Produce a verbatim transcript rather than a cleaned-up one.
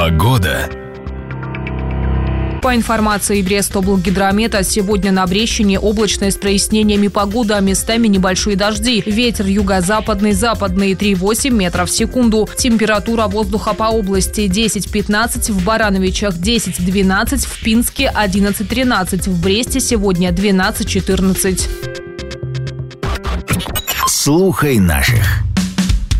Погода. По информации Брестоблгидромета, сегодня на Брещине облачная с прояснениями погода, а местами небольшие дожди. Ветер юго-западный, западный три-восемь метров в секунду. Температура воздуха по области десять-пятнадцать, в Барановичах десять-двенадцать, в Пинске одиннадцать-тринадцать, в Бресте сегодня двенадцать-четырнадцать. Слухай наших.